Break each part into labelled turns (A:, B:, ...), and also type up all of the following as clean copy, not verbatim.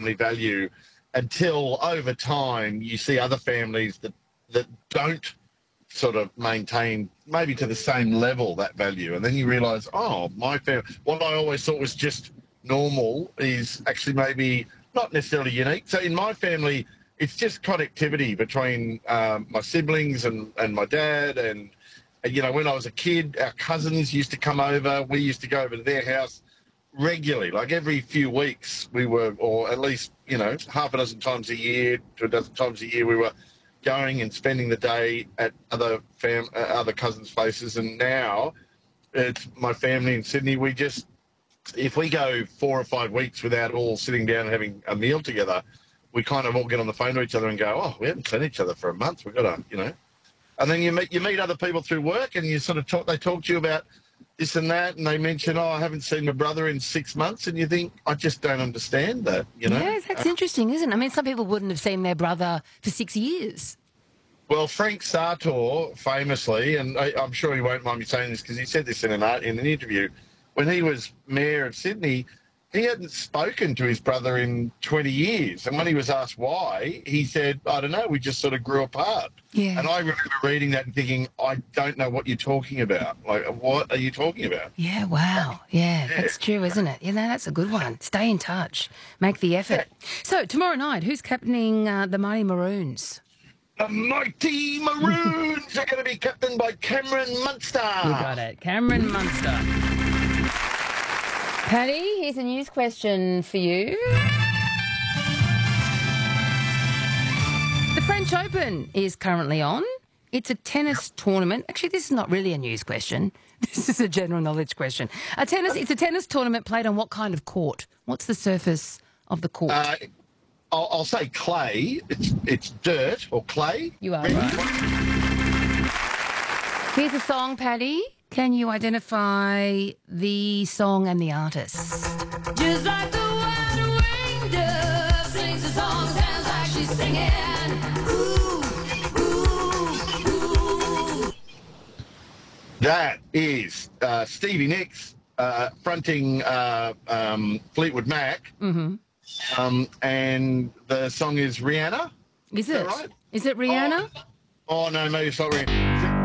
A: family value until over time you see other families that don't sort of maintain maybe to the same level that value. And then you realise, oh, my family, what I always thought was just normal is actually maybe not necessarily unique. So in my family, it's just connectivity between my siblings and my dad. And, you know, when I was a kid, our cousins used to come over. We used to go over to their house regularly, like every few weeks we were, or at least, you know, half a dozen times a year to a dozen times a year, we were going and spending the day at other cousins' places. And now it's my family in Sydney. We just, if we go 4 or 5 weeks without all sitting down and having a meal together, we kind of all get on the phone to each other and go, oh, we haven't seen each other for a month. We've got to, you know. And then you meet other people through work, and you sort of they talk to you about this and that, and they mention, oh, I haven't seen my brother in 6 months, and you think, I just don't understand that, you know?
B: Yeah, that's interesting, isn't it? I mean, some people wouldn't have seen their brother for 6 years.
A: Well, Frank Sartor, famously, and I'm sure he won't mind me saying this because he said this in an interview, when he was mayor of Sydney, he hadn't spoken to his brother in 20 years. And when he was asked why, he said, I don't know, we just sort of grew apart.
B: Yeah.
A: And I remember reading that and thinking, I don't know what you're talking about. Like, what are you talking about?
B: Yeah, wow. Yeah, that's true, isn't it? You know, that's a good one. Stay in touch. Make the effort.
A: Yeah.
B: So, tomorrow night, who's captaining the Mighty Maroons?
A: The Mighty Maroons are going to be captained by Cameron Munster.
B: You got it. Cameron Munster. Paddy, here's a news question for you. The French Open is currently on. It's a tennis tournament. Actually, this is not really a news question. This is a general knowledge question. It's a tennis tournament played on what kind of court? What's the surface of the court?
A: I'll say clay. It's dirt or clay.
B: You are right. Here's a song, Paddy. Can you identify the song and the artist?
C: Just like the wild winged dove sings a song, sounds like she's singing. Ooh, ooh, ooh.
A: That is Stevie Nicks fronting Fleetwood Mac.
B: Mm-hmm.
A: And the song is Rihanna.
B: Is
A: that
B: it?
A: right?
B: Is it Rihanna?
A: Oh, no, maybe it's not Rihanna.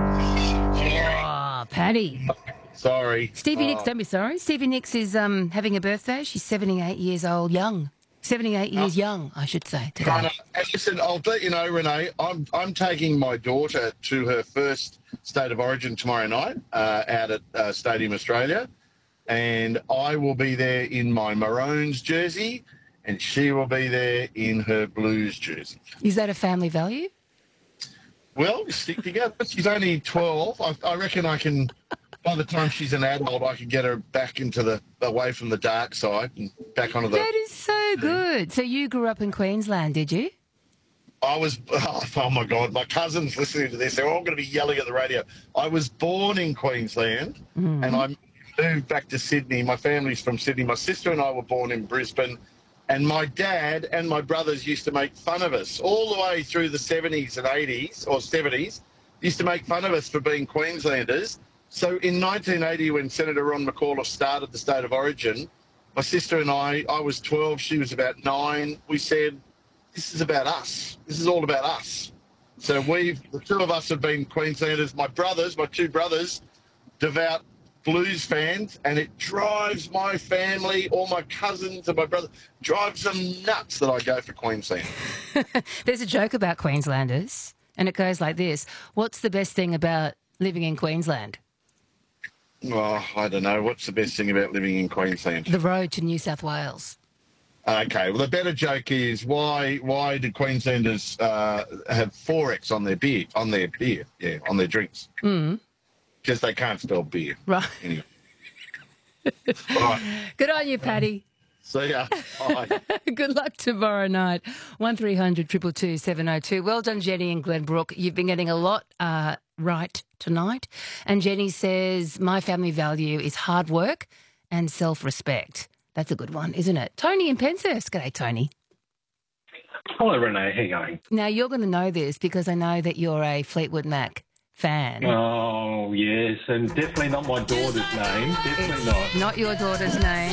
B: Oh, Paddy.
A: Sorry.
B: Stevie Nicks, don't be sorry. Stevie Nicks is having a birthday. She's 78 years old, young. 78 years young, I should say, today.
A: Listen, I'll let you know, Renee, I'm taking my daughter to her first State of Origin tomorrow night out at Stadium Australia, and I will be there in my Maroons jersey, and she will be there in her Blues jersey.
B: Is that a family value?
A: Well, we stick together. She's only 12. I reckon I can, by the time she's an adult, I can get her back into away from the dark side and back onto the...
B: That is so good. So you grew up in Queensland, did you?
A: I was, oh my God, my cousins listening to this, they're all going to be yelling at the radio. I was born in Queensland and I moved back to Sydney. My family's from Sydney. My sister and I were born in Brisbane. And my dad and my brothers used to make fun of us all the way through the 70s and 80s, or 70s, used to make fun of us for being Queenslanders. So in 1980, when Senator Ron McAuliffe started the State of Origin, my sister and I was 12, she was about 9, we said, this is about us. This is all about us. So the two of us have been Queenslanders. My two brothers, devout Blues fans, and it drives my family, all my cousins and my brother, drives them nuts that I go for Queensland.
B: There's a joke about Queenslanders, and it goes like this. What's the best thing about living in Queensland?
A: Oh, I don't know. What's the best thing about living in Queensland?
B: The road to New South Wales.
A: Okay, well, the better joke is why do Queenslanders have 4X on their beer, on their drinks? Because they can't spell beer.
B: Right.
A: Anyway. Right.
B: Good on you, Paddy.
A: See ya. Bye.
B: Good luck tomorrow night. 1300 222 702. Well done, Jenny and Glenbrook. You've been getting a lot right tonight. And Jenny says, my family value is hard work and self-respect. That's a good one, isn't it? Tony in Penshurst. G'day, Tony.
D: Hello, Renee. How you going?
B: Now, you're going to know this because I know that you're a Fleetwood Mac fan.
D: Oh, yes, and definitely not my daughter's name. Definitely not.
B: Not your daughter's name.